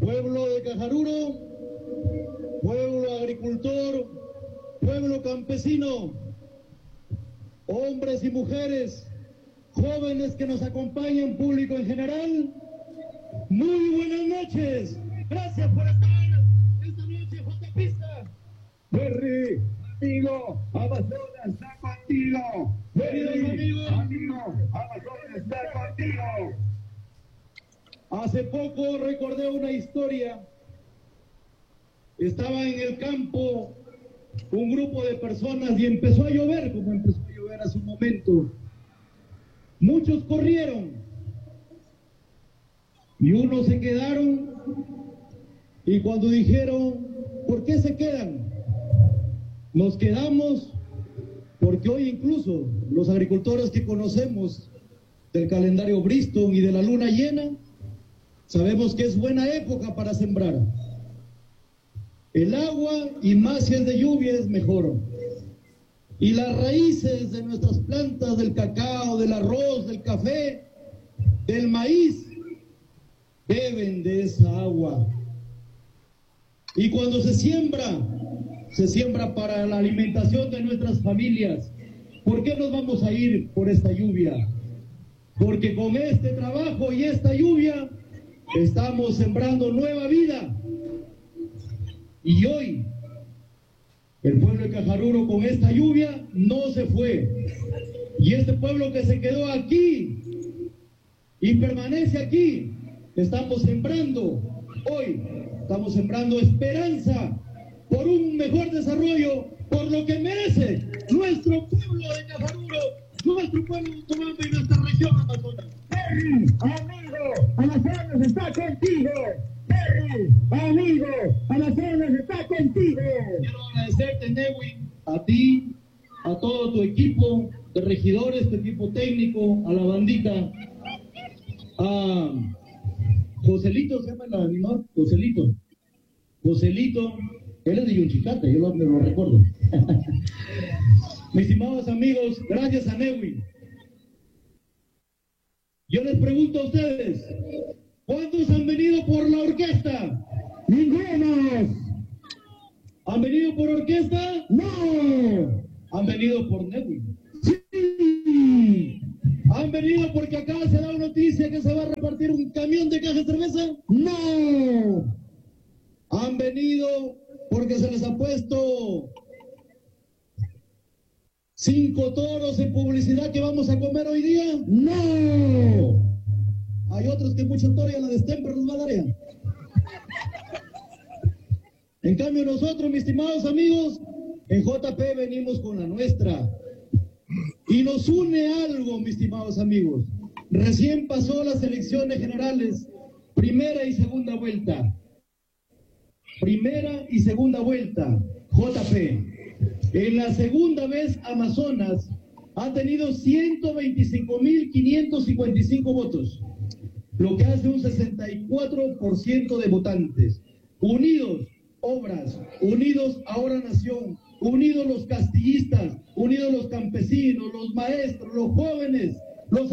Pueblo de Cajaruro, pueblo agricultor, pueblo campesino, hombres y mujeres, jóvenes que nos acompañan, público en general, muy buenas noches. Gracias por estar esta noche, J. Pista. Ferry, amigo, Amazonas está contigo. Queridos amigos, Amazonas está contigo. Hace poco recordé una historia. Estaba en el campo un grupo de personas y empezó a llover, como empezó a llover hace un momento. Muchos corrieron y unos se quedaron, y cuando dijeron, ¿por qué se quedan? Nos quedamos porque hoy incluso los agricultores que conocemos del calendario Bristol y de la luna llena, sabemos que es buena época para sembrar. El agua, y más si es de lluvia, es mejor. Y las raíces de nuestras plantas, del cacao, del arroz, del café, del maíz, beben de esa agua. Y cuando se siembra para la alimentación de nuestras familias. ¿Por qué nos vamos a ir por esta lluvia? Porque con este trabajo y esta lluvia estamos sembrando nueva vida. Y hoy, el pueblo de Cajaruro con esta lluvia no se fue. Y este pueblo que se quedó aquí y permanece aquí, estamos sembrando hoy, estamos sembrando esperanza por un mejor desarrollo, por lo que merece nuestro pueblo de Cajaruro, nuestro pueblo de Utumambe y nuestra región amazónica. Ferry, amigo, Amazonas está contigo. Ferry, amigo, Amazonas está contigo. Quiero agradecerte, Newin, a ti, a todo tu equipo de regidores, tu equipo técnico, a la bandita, a Joselito, ¿se llama el animador? Joselito, él es de Yunchicate, yo me lo recuerdo. Mis estimados amigos, gracias a Newin. Yo les pregunto a ustedes, ¿cuántos han venido por la orquesta? ¡Ninguno! ¿Han venido por orquesta? ¡No! ¿Han venido por Newin? ¡Sí! ¿Han venido porque acá se da una noticia que se va a repartir un camión de cajas de cerveza? ¡No! ¿Han venido porque se les ha puesto 5 toros en publicidad que vamos a comer hoy día? ¡No! Hay otros que mucho toro y a la destemper nos va a dar ya. En cambio nosotros, mis estimados amigos, en JP venimos con la nuestra. Y nos une algo, mis estimados amigos. Recién pasó las elecciones generales, primera y segunda vuelta. Primera y segunda vuelta, JP. En la segunda vez, Amazonas ha tenido 125.555 votos, lo que hace un 64% de votantes. Unidos, Obras, unidos Ahora Nación, unidos los castillistas, unidos los campesinos, los maestros, los jóvenes, los...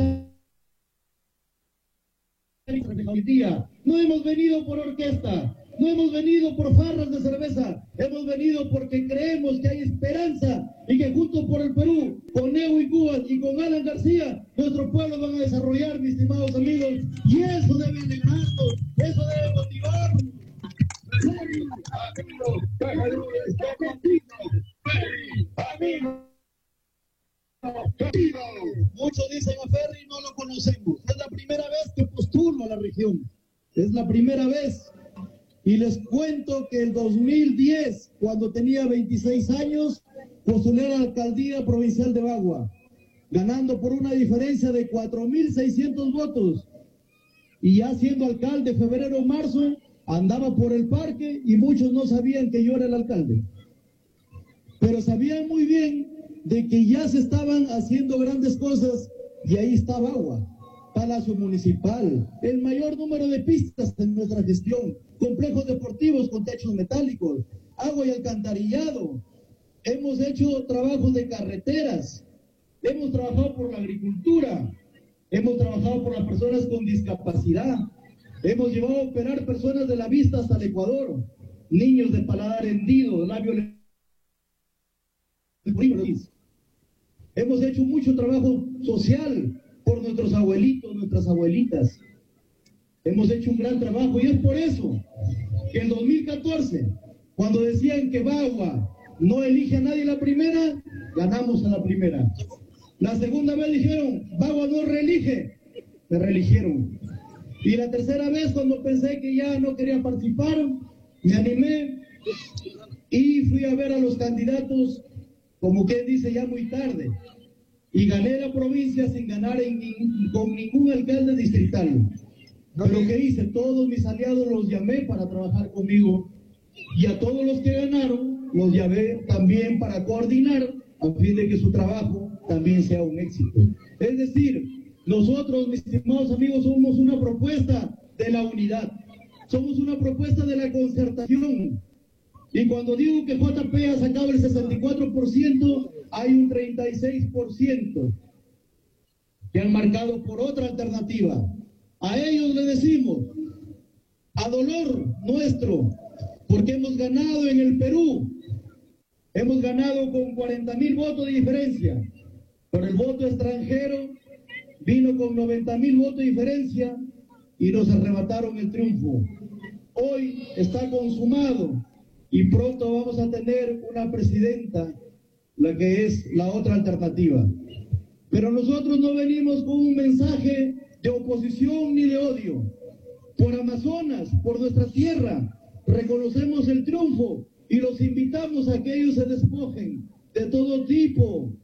No hemos venido por orquesta, no hemos venido por farras de cerveza, hemos venido porque creemos que hay esperanza y que juntos por el Perú, con Newin Cubas y con Alan García, nuestros pueblos van a desarrollar, mis estimados amigos, y eso debe alegrarnos, eso debe motivarnos. Ferry, amigo, Cajaruro está contigo. Ferry, amigo, contigo. Muchos dicen a Ferry, no lo conocemos. Es la primera vez que postulo a la región. Es la primera vez. Y les cuento que el 2010, cuando tenía 26 años, postulé a la alcaldía provincial de Bagua, ganando por una diferencia de 4.600 votos. Y ya siendo alcalde, febrero o marzo, andaba por el parque y muchos no sabían que yo era el alcalde. Pero sabían muy bien de que ya se estaban haciendo grandes cosas y ahí estaba Bagua. Palacio Municipal, el mayor número de pistas en nuestra gestión, complejos deportivos con techos metálicos, agua y alcantarillado. Hemos hecho trabajos de carreteras, hemos trabajado por la agricultura, hemos trabajado por las personas con discapacidad. Hemos llevado a operar personas de la vista hasta el Ecuador, niños de paladar hendido, labios. Hemos hecho mucho trabajo social por nuestros abuelitos, nuestras abuelitas. Hemos hecho un gran trabajo y es por eso que en 2014, cuando decían que Bagua no elige a nadie la primera, ganamos a la primera. La segunda vez dijeron, Bagua no reelige, me reeligieron. Y la tercera vez, cuando pensé que ya no quería participar, me animé y fui a ver a los candidatos, como quien dice, ya muy tarde. Y gané la provincia sin ganar con ningún alcalde distrital. Pero ¿qué hice? Todos mis aliados los llamé para trabajar conmigo. Y a todos los que ganaron, los llamé también para coordinar, a fin de que su trabajo también sea un éxito. Es decir, nosotros, mis estimados amigos, somos una propuesta de la unidad. Somos una propuesta de la concertación. Y cuando digo que JP ha sacado el 64%, hay un 36% que han marcado por otra alternativa. A ellos le decimos, a dolor nuestro, porque hemos ganado en el Perú, hemos ganado con 40.000 votos de diferencia, pero el voto extranjero vino con 90.000 votos de diferencia y nos arrebataron el triunfo. Hoy está consumado y pronto vamos a tener una presidenta, la que es la otra alternativa. Pero nosotros no venimos con un mensaje de oposición ni de odio. Por Amazonas, por nuestra tierra, reconocemos el triunfo y los invitamos a que ellos se despojen de todo tipo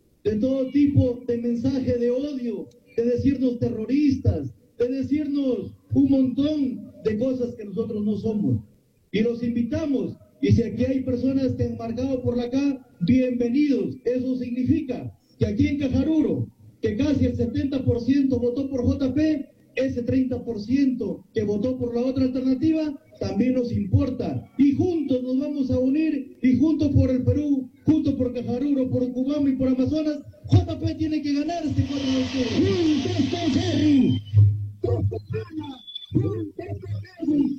de mensaje de odio, de decirnos terroristas, de decirnos un montón de cosas que nosotros no somos. Y los invitamos, y si aquí hay personas que han marcado por acá, bienvenidos. Eso significa que aquí en Cajaruro, que casi el 70% votó por JP, ese 30% que votó por la otra alternativa, también nos importa. Y juntos nos vamos a unir, y juntos por el Perú, juntos por Cajaruro, por Cubamo y por Amazonas, JP tiene que ganar este 4 de octubre. ¡Juntos por Jerry! ¡Juntos por Jerry!